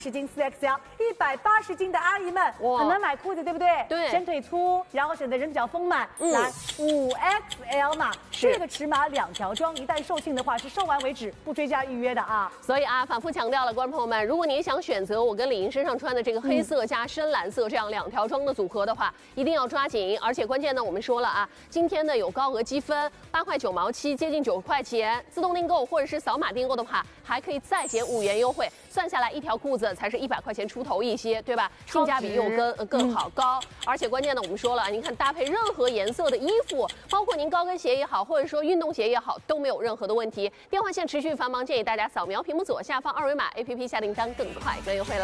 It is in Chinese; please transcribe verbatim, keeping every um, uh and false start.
十斤四 X L， 一百八十斤的阿姨们很难买裤子，对不对？ 对， 显腿粗，然后显得人比较丰满。嗯、来五 X L 嘛，这个尺码两条装，一旦售罄的话是售完为止，不追加预约的啊。 所以啊，反复强调了，观众朋友们，如果您想选择我跟李莹身上穿的这个黑色加深蓝色这样两条装的组合的话，一定要抓紧。而且关键呢，我们说了啊，今天呢有高额积分，八块九毛七，接近九块钱，自动订购或者是扫码订购的话，还可以再减五元优惠，算下来一条裤子才是一百块钱出头一些，对吧？性价比又更呃更好高，嗯、而且关键呢，我们说了，您看搭配任何颜色的衣服，包括您高跟鞋也好，或者说运动鞋也好，都没有任何的问题。电话线持续繁忙，建议大家扫描屏幕左下方二维码 ，A P P 下订单更快更优惠了。